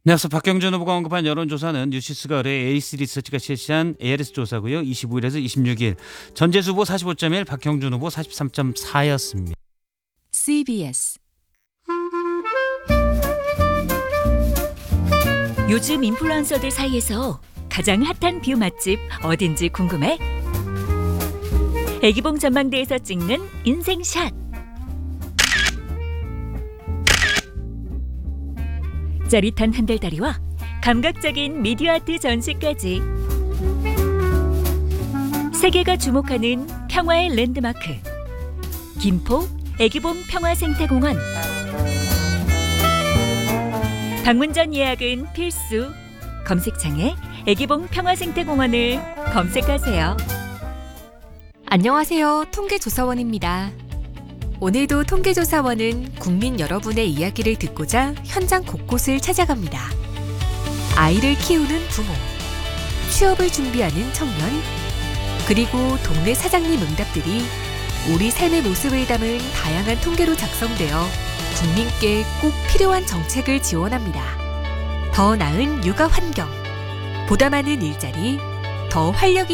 네, 앞서 박경준 후보가 언급한 여론조사는 뉴시스가 의뢰 에이스 리서치가 실시한 ARS 조사고요. 25일에서 26일 전재수 후보 45.1, 박경준 후보 43.4였습니다. CBS 요즘 인플루언서들 사이에서 가장 핫한 뷰 맛집 어딘지 궁금해? 애기봉 전망대에서 찍는 인생샷. 짜릿한 흔들다리와 감각적인 미디어 아트 전시까지. 세계가 주목하는 평화의 랜드마크. 김포 애기봉 평화생태공원. 방문 전 예약은 필수. 검색창에 애기봉 평화생태공원을 검색하세요. 안녕하세요. 통계조사원입니다. 오늘도 통계조사원은 국민 여러분의 이야기를 듣고자 현장 곳곳을 찾아갑니다. 아이를 키우는 부모, 취업을 준비하는 청년, 그리고 동네 사장님 응답들이 우리 삶의 모습을 담은 다양한 통계로 작성되어 국민께 꼭 필요한 정책을 지원합니다. 더 나은 육아 환경, 보다 많은 일자리, 더 활력